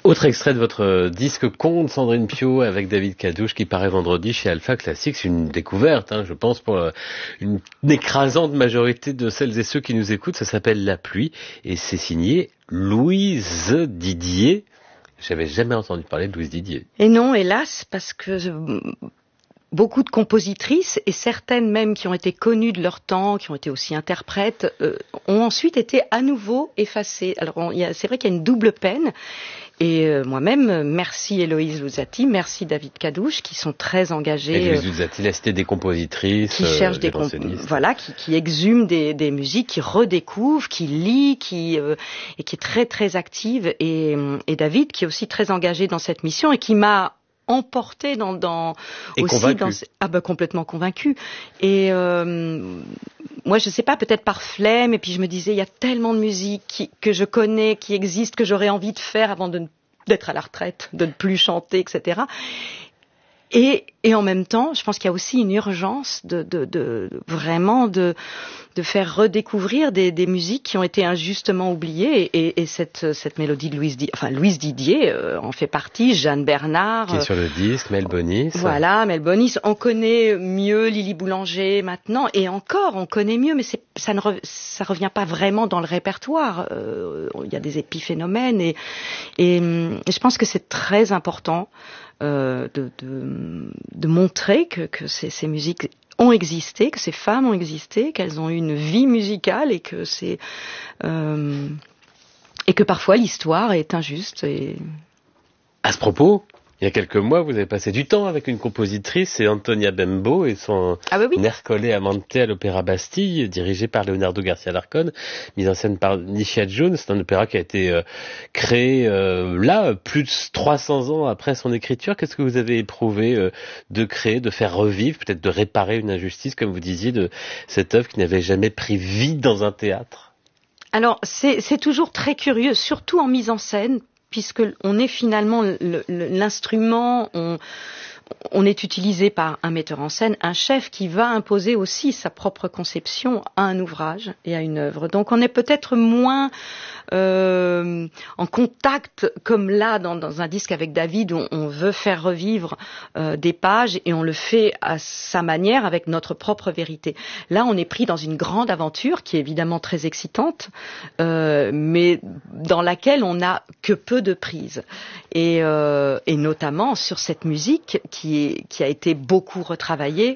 Autre extrait de votre disque Conte, Sandrine Piau, avec David Cadouche, qui paraît vendredi chez Alpha Classics. C'est une découverte, je pense, pour une écrasante majorité de celles et ceux qui nous écoutent. Ça s'appelle La Pluie et c'est signé Louise Didier. J'avais jamais entendu parler de Louise Didier. Et non, hélas, parce que beaucoup de compositrices, et certaines même qui ont été connues de leur temps, qui ont été aussi interprètes, ont ensuite été à nouveau effacées. Alors c'est vrai qu'il y a une double peine. Et moi-même, merci Héloïse Louzati, merci David Cadouche, qui sont très engagés. Héloïse Louzati, la cité des compositrices, qui cherchent qui exhument des musiques, qui redécouvrent, qui lit, et qui est très très active. Et David, qui est aussi très engagé dans cette mission et qui m'a emporté complètement convaincu. Et moi, je sais pas, peut-être par flemme, et puis je me disais, il y a tellement de musique que je connais, qui existe, que j'aurais envie de faire avant d'être à la retraite, de ne plus chanter, etc. Et en même temps, je pense qu'il y a aussi une urgence vraiment de faire redécouvrir des musiques qui ont été injustement oubliées, et cette mélodie de Louise Didier en fait partie, Jeanne Bernard. Qui est sur le disque, Mel Bonis. Voilà, Mel Bonis. On connaît mieux Lily Boulanger maintenant, et encore, on connaît mieux, mais ça revient pas vraiment dans le répertoire. Il y a des épiphénomènes, et je pense que c'est très important de montrer que ces musiques ont existé, que ces femmes ont existé, qu'elles ont eu une vie musicale, et que parfois l'histoire est injuste. À ce propos, il y a quelques mois, vous avez passé du temps avec une compositrice, c'est Antonia Bembo, et son Ercole Amante à l'Opéra Bastille, dirigé par Leonardo Garcia Larcón, mise en scène par Nisha Jones. C'est un opéra qui a été créé plus de 300 ans après son écriture. Qu'est-ce que vous avez éprouvé de créer, de faire revivre, peut-être de réparer une injustice, comme vous disiez, de cette œuvre qui n'avait jamais pris vie dans un théâtre? Alors, c'est toujours très curieux, surtout en mise en scène, puisque on est finalement l'instrument, on est utilisé par un metteur en scène, un chef qui va imposer aussi sa propre conception à un ouvrage et à une œuvre. Donc on est peut-être moins en contact, comme là dans un disque avec David, où on veut faire revivre des pages, et on le fait à sa manière, avec notre propre vérité. Là, on est pris dans une grande aventure qui est évidemment très excitante, mais dans laquelle on n'a que peu de prise. Et notamment sur cette musique qui a été beaucoup retravaillée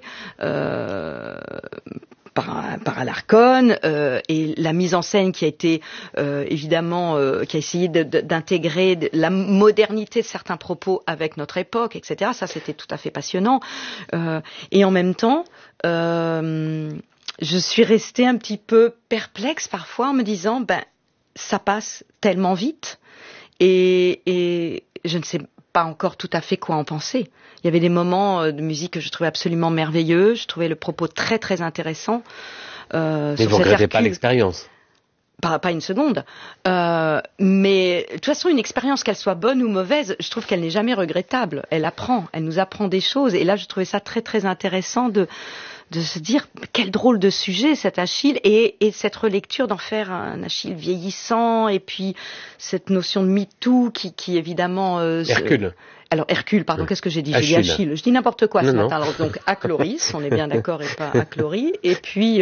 par Alarcón, et la mise en scène qui a été évidemment qui a essayé d'intégrer la modernité de certains propos avec notre époque, etc. Ça, c'était tout à fait passionnant. Et en même temps, je suis restée un petit peu perplexe parfois en me disant, ça passe tellement vite, et je ne sais pas encore tout à fait quoi en penser. Il y avait des moments de musique que je trouvais absolument merveilleux, je trouvais le propos très très intéressant. Mais vous ne regrettez pas l'expérience? Pas une seconde. Mais de toute façon, une expérience, qu'elle soit bonne ou mauvaise, je trouve qu'elle n'est jamais regrettable. Elle nous apprend des choses. Et là, je trouvais ça très très intéressant de se dire, quel drôle de sujet cet Achille, et cette relecture d'en faire un Achille vieillissant, et puis cette notion de MeToo qui évidemment... Hercule. Alors Hercule, pardon, qu'est-ce que j'ai dit? J'ai dit Achille. Je dis n'importe quoi ce matin. Alors donc Achloris, on est bien d'accord, et pas Achlorie. Et puis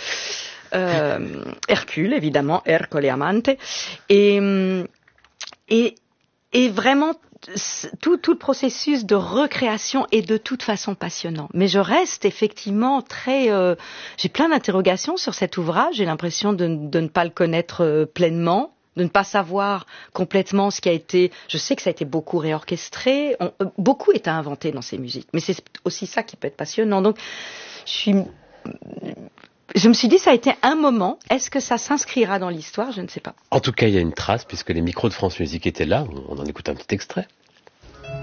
Hercule, évidemment, Ercole Amante. Et vraiment, tout le processus de recréation est de toute façon passionnant. Mais je reste effectivement j'ai plein d'interrogations sur cet ouvrage. J'ai l'impression de ne pas le connaître pleinement, de ne pas savoir complètement ce qui a été... Je sais que ça a été beaucoup réorchestré, beaucoup est à inventer dans ces musiques, mais c'est aussi ça qui peut être passionnant. Donc, je me suis dit, ça a été un moment. Est-ce que ça s'inscrira dans l'histoire? Je ne sais pas. En tout cas, il y a une trace, puisque les micros de France Musique étaient là. On en écoute un petit extrait.